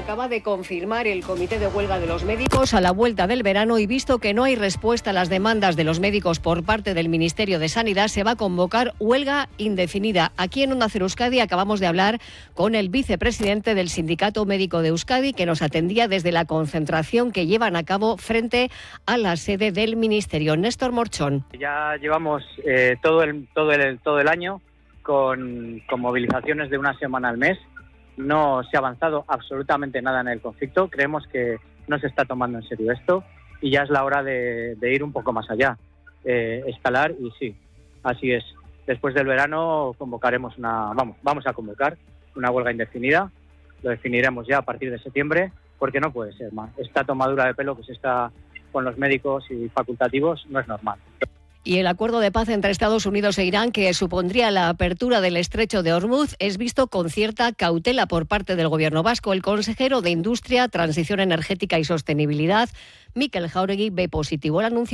acaba de confirmar el Comité de Huelga de los Médicos a la vuelta del verano y visto que no hay respuesta a las demandas de los médicos por parte del Ministerio de Sanidad, se va a convocar huelga indefinida. Aquí en Onda Cero Euskadi acabamos de hablar con el vicepresidente del Sindicato Médico de Euskadi, que nos atendía desde la concentración que llevan a cabo frente a la sede del Ministerio. Néstor Morchón. Ya llevamos todo el año con movilizaciones de una semana al mes. No se ha avanzado absolutamente nada en el conflicto. Creemos que no se está tomando en serio esto y ya es la hora de ir un poco más allá, escalar, y sí, así es. Después del verano vamos a convocar una huelga indefinida. Lo definiremos ya a partir de septiembre, porque no puede ser más. Esta tomadura de pelo que se está con los médicos y facultativos no es normal. Y el acuerdo de paz entre Estados Unidos e Irán, que supondría la apertura del estrecho de Hormuz, es visto con cierta cautela por parte del Gobierno vasco. El consejero de Industria, Transición Energética y Sostenibilidad, Mikel Jáuregui, ve positivo el anuncio